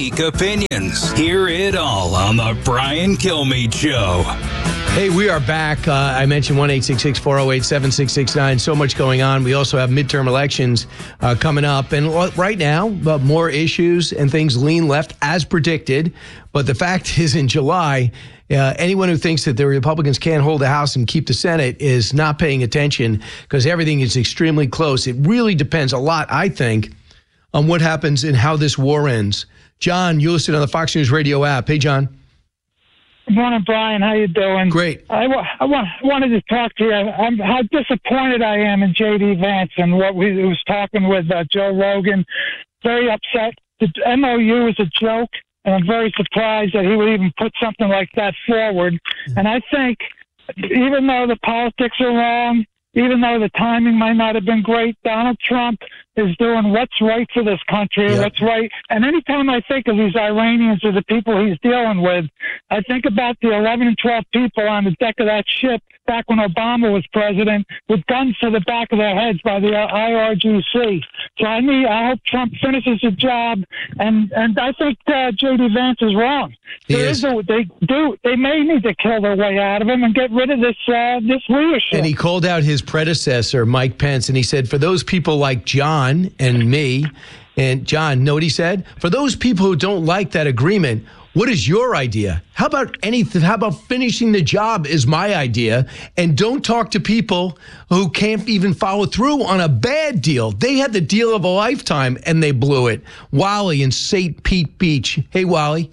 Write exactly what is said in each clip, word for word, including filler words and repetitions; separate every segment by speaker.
Speaker 1: unique opinions. Hear it all on the Brian Kilmeade Show.
Speaker 2: Hey, we are back. Uh, I mentioned one eight six six, four oh eight, seven six six nine. So much going on. We also have midterm elections uh, coming up. And right now, uh, more issues and things lean left as predicted. But the fact is, in July, uh, anyone who thinks that the Republicans can't hold the House and keep the Senate is not paying attention, because everything is extremely close. It really depends a lot, I think, on what happens and how this war ends. John, you listen on the Fox News Radio app. Hey, John.
Speaker 3: Good morning, Brian. How you doing?
Speaker 2: Great.
Speaker 3: I, wa- I, wa- wanted to talk to you. I'm, how disappointed I am in J D. Vance and what we was talking with uh, Joe Rogan. Very upset. The M O U is a joke, and I'm very surprised that he would even put something like that forward. And I think, even though the politics are wrong, even though the timing might not have been great, Donald Trump is doing what's right for this country,
Speaker 2: yep.
Speaker 3: what's right. And anytime I think of these Iranians or the people he's dealing with, I think about the eleven and twelve people on the deck of that ship back when Obama was president with guns to the back of their heads by the I R G C. So I mean, I hope Trump finishes the job, and, and I think uh, J D. Vance is wrong.
Speaker 2: He
Speaker 3: There
Speaker 2: is.
Speaker 3: is a, they do. They may need to kill their way out of him and get rid of this uh, this leadership.
Speaker 2: And he called out his predecessor, Mike Pence, and he said, for those people like John and me, and John, know what he said? For those people who don't like that agreement, what is your idea? How about anything? How about finishing the job is my idea, and don't talk to people who can't even follow through on a bad deal. They had the deal of a lifetime, and they blew it. Wally in Saint Pete Beach. Hey, Wally.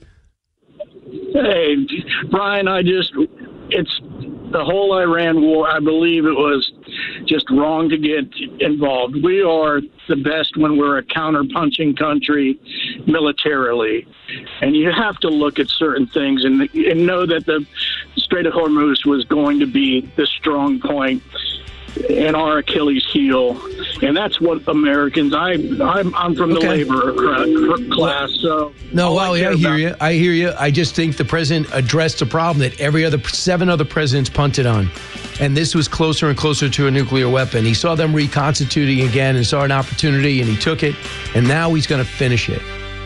Speaker 4: Hey, Brian, I just, it's the whole Iran war. I believe it was just wrong to get involved. We are the best when we're a counter-punching country militarily. And you have to look at certain things and, and know that the Strait of Hormuz was going to be the strong point and our Achilles heel. And that's what Americans, I, I'm, I'm from the
Speaker 2: Okay.
Speaker 4: labor class, so...
Speaker 2: No,
Speaker 4: all
Speaker 2: Wally,
Speaker 4: care
Speaker 2: I hear
Speaker 4: about-
Speaker 2: you. I hear you. I just think the president addressed a problem that every other seven other presidents punted on. And this was closer and closer to a nuclear weapon. He saw them reconstituting again and saw an opportunity, and he took it. And now he's going to finish it.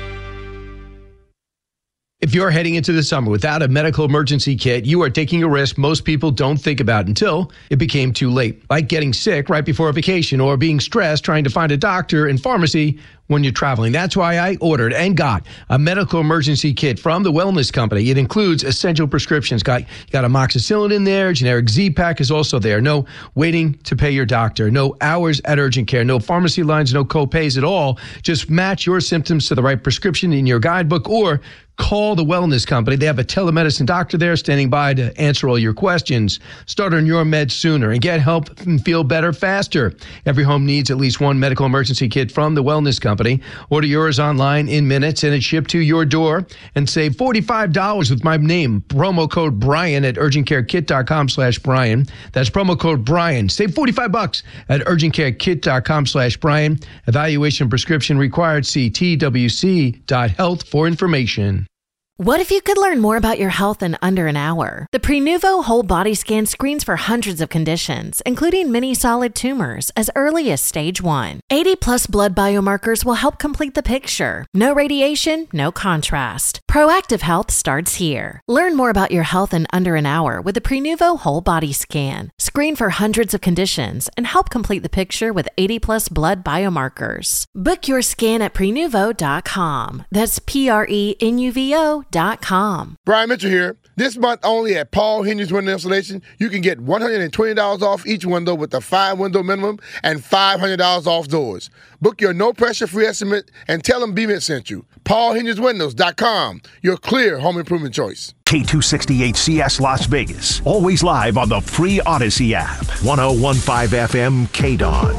Speaker 2: If you're heading into the summer without a medical emergency kit, you are taking a risk most people don't think about until it became too late. Like getting sick right before a vacation or being stressed trying to find a doctor and pharmacy when you're traveling. That's why I ordered and got a medical emergency kit from the Wellness Company. It includes essential prescriptions. Got, got amoxicillin in there. Generic Z-Pack is also there. No waiting to pay your doctor. No hours at urgent care. No pharmacy lines. No co-pays at all. Just match your symptoms to the right prescription in your guidebook or call the Wellness Company. They have a telemedicine doctor there standing by to answer all your questions. Start on your meds sooner and get help and feel better faster. Every home needs at least one medical emergency kit from the Wellness Company. Order yours online in minutes and it's shipped to your door. And save forty-five dollars with my name, promo code Brian at urgentcarekit.com slash Brian. That's promo code Brian. Save forty-five bucks at urgentcarekit.com slash Brian. Evaluation prescription required. See T W C dot health for information.
Speaker 5: What if you could learn more about your health in under an hour? The Prenuvo Whole Body Scan screens for hundreds of conditions, including many solid tumors, as early as stage one. eighty plus blood biomarkers will help complete the picture. No radiation, no contrast. Proactive health starts here. Learn more about your health in under an hour with the Prenuvo Whole Body Scan. Screen for hundreds of conditions and help complete the picture with eighty plus blood biomarkers. Book your scan at prenuvo dot com. That's P R E N U V O dot com.
Speaker 6: Brian Mitchell here. This month only at Paul Henry's Window Installation, you can get one hundred twenty dollars off each window with a five window minimum and five hundred dollars off doors. Book your no pressure free estimate and tell them B-Mint sent you. paul henrys windows dot com, your clear home improvement choice.
Speaker 7: K two sixty-eight C S Las Vegas, always live on the free Odyssey app. one oh one point five F M K D O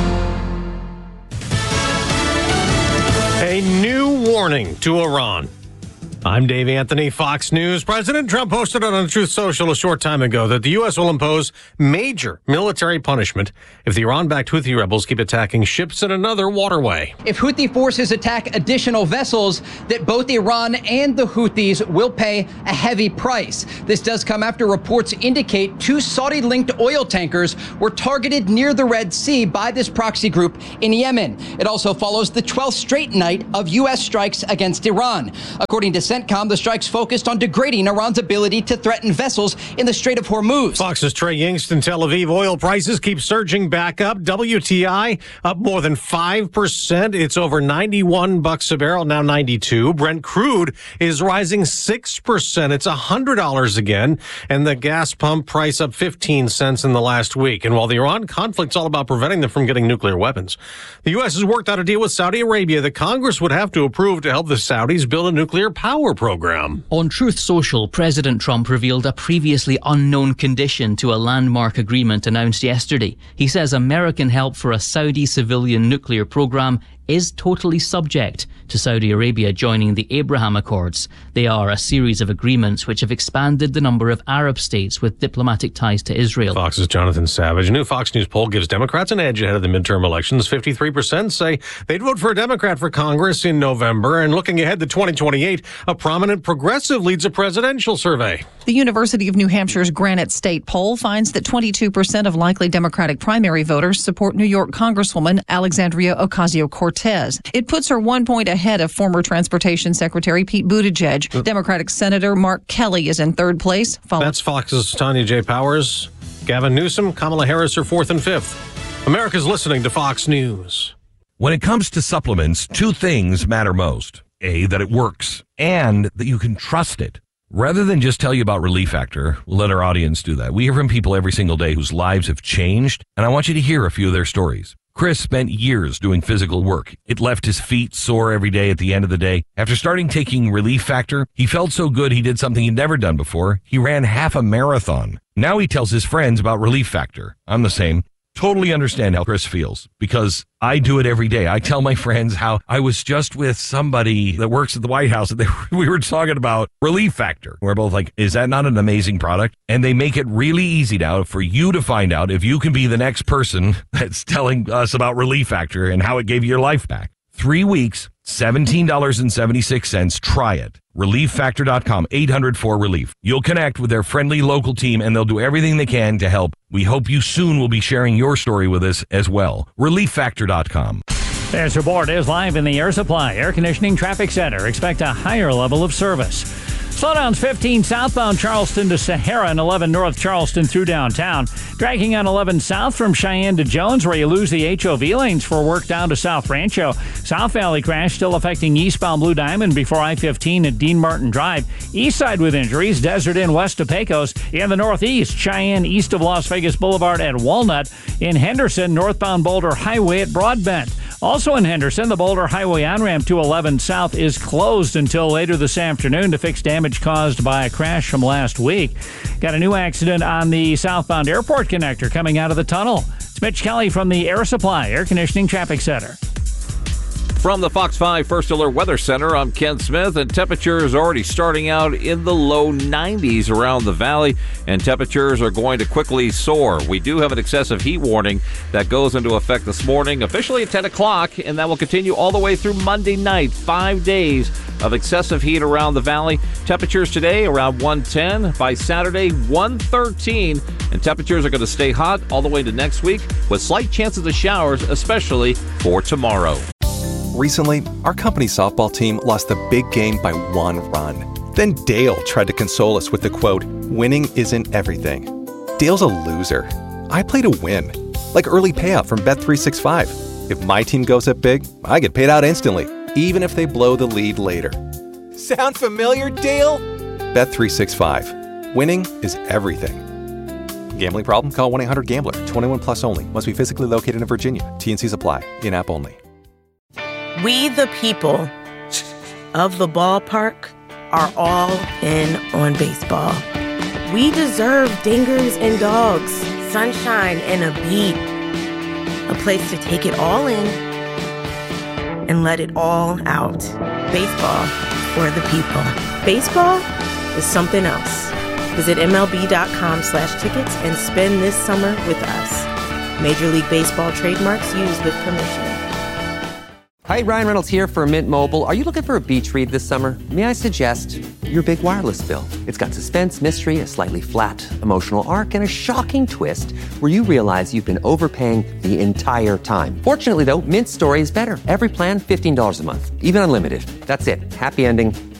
Speaker 7: N.
Speaker 8: A new warning to Iran. I'm Dave Anthony, Fox News. President Trump posted on Truth Social a short time ago that the U S will impose major military punishment if the Iran-backed Houthi rebels keep attacking ships in another waterway.
Speaker 9: If Houthi forces attack additional vessels, that both Iran and the Houthis will pay a heavy price. This does come after reports indicate two Saudi-linked oil tankers were targeted near the Red Sea by this proxy group in Yemen. It also follows the twelfth straight night of U S strikes against Iran. According to CENTCOM, the strikes focused on degrading Iran's ability to threaten vessels in the Strait of Hormuz.
Speaker 8: Fox's Trey Yingst in Tel Aviv. Oil prices keep surging back up. W T I up more than five percent. It's over ninety-one bucks a barrel, now ninety-two. Brent crude is rising six percent. It's one hundred dollars again. And the gas pump price up fifteen cents in the last week. And while the Iran conflict's all about preventing them from getting nuclear weapons, the U S has worked out a deal with Saudi Arabia that Congress would have to approve to help the Saudis build a nuclear power program.
Speaker 10: On Truth Social, President Trump revealed a previously unknown condition to a landmark agreement announced yesterday. He says American help for a Saudi civilian nuclear program is totally subject to Saudi Arabia joining the Abraham Accords. They are a series of agreements which have expanded the number of Arab states with diplomatic ties to Israel.
Speaker 8: Fox's Jonathan Savage. A new Fox News poll gives Democrats an edge ahead of the midterm elections. fifty-three percent say they'd vote for a Democrat for Congress in November. And looking ahead to twenty twenty-eight, a prominent progressive leads a presidential survey.
Speaker 11: The University of New Hampshire's Granite State poll finds that twenty-two percent of likely Democratic primary voters support New York Congresswoman Alexandria Ocasio-Cortez. It puts her one point ahead of former Transportation Secretary Pete Buttigieg. Uh, Democratic Senator Mark Kelly is in third place. Followed-
Speaker 8: That's Fox's Tanya J. Powers. Gavin Newsom, Kamala Harris are fourth and fifth. America's listening to Fox News.
Speaker 12: When it comes to supplements, two things matter most. A, that it works, and that you can trust it. Rather than just tell you about Relief Factor, we'll let our audience do that. We hear from people every single day whose lives have changed, and I want you to hear a few of their stories. Chris spent years doing physical work. It left his feet sore every day at the end of the day. After starting taking Relief Factor, he felt so good he did something he'd never done before. He ran half a marathon. Now he tells his friends about Relief Factor. I'm the same. Totally understand how Chris feels because I do it every day. I tell my friends how I was just with somebody that works at the White House and they, we were talking about Relief Factor. We're both like, is that not an amazing product? And they make it really easy now for you to find out if you can be the next person that's telling us about Relief Factor and how it gave you your life back. Three weeks, seventeen dollars and seventy-six cents. Try it. relief factor dot com, eight hundred four relief. You'll connect with their friendly local team and they'll do everything they can to help. We hope you soon will be sharing your story with us as well. relief factor dot com.
Speaker 13: This report is live in the Air Supply Air Conditioning Traffic Center. Expect a higher level of service. Slowdowns fifteen southbound Charleston to Sahara and eleven north Charleston through downtown. Dragging on eleven south from Cheyenne to Jones where you lose the H O V lanes for work down to South Rancho. South Valley crash still affecting eastbound Blue Diamond before I fifteen at Dean Martin Drive. East side with injuries, Desert Inn west of Pecos. In the northeast, Cheyenne east of Las Vegas Boulevard at Walnut. In Henderson, northbound Boulder Highway at Broadbent. Also in Henderson, the Boulder Highway on-ramp to eleven south is closed until later this afternoon to fix damage caused by a crash from last week. Got a new accident on the southbound airport connector coming out of the tunnel. It's Mitch Kelly from the Air Supply Air Conditioning Traffic Center.
Speaker 14: From the Fox five First Alert Weather Center, I'm Ken Smith, and temperatures already starting out in the low nineties around the valley, and temperatures are going to quickly soar. We do have an excessive heat warning that goes into effect this morning, officially at ten o'clock, and that will continue all the way through Monday night. Five days of excessive heat around the valley. Temperatures today around one ten. By Saturday, one thirteen, and temperatures are going to stay hot all the way to next week with slight chances of showers, especially for tomorrow.
Speaker 15: Recently, our company's softball team lost the big game by one run. Then Dale tried to console us with the quote, "Winning isn't everything." Dale's a loser. I play to win. Like early payout from Bet three sixty-five. If my team goes up big, I get paid out instantly, even if they blow the lead later.
Speaker 16: Sound familiar, Dale?
Speaker 15: Bet three sixty-five. Winning is everything. Gambling problem? Call one eight hundred gambler. twenty-one plus only. Must be physically located in Virginia. T and C's apply. In-app only.
Speaker 17: We the people of the ballpark are all in on baseball. We deserve dingers and dogs, sunshine and a beat. A place to take it all in and let it all out. Baseball for the people. Baseball is something else. Visit MLB.com slash tickets and spend this summer with us. Major League Baseball trademarks used with permission.
Speaker 18: Hi, Ryan Reynolds here for Mint Mobile. Are you looking for a beach read this summer? May I suggest your big wireless bill? It's got suspense, mystery, a slightly flat, emotional arc, and a shocking twist where you realize you've been overpaying the entire time. Fortunately, though, Mint's story is better. Every plan, fifteen dollars a month. Even unlimited. That's it. Happy ending,